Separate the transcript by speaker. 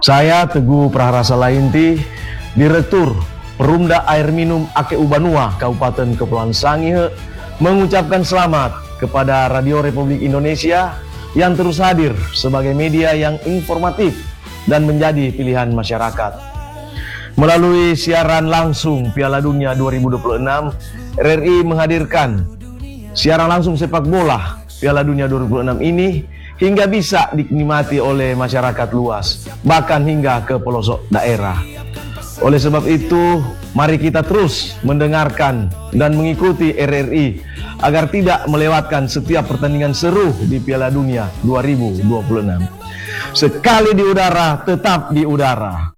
Speaker 1: Saya Teguh Praharasa Lainti, Direktur Perumda Air Minum Ake Ubanua, Kabupaten Kepulauan Sangihe, mengucapkan selamat kepada Radio Republik Indonesia yang terus hadir sebagai media yang informatif dan menjadi pilihan masyarakat. Melalui siaran langsung Piala Dunia 2026, RRI menghadirkan siaran langsung sepak bola Piala Dunia 2026 ini hingga bisa dinikmati oleh masyarakat luas, bahkan hingga ke pelosok daerah. Oleh sebab itu, mari kita terus mendengarkan dan mengikuti RRI agar tidak melewatkan setiap pertandingan seru di Piala Dunia 2026. Sekali di udara, tetap di udara.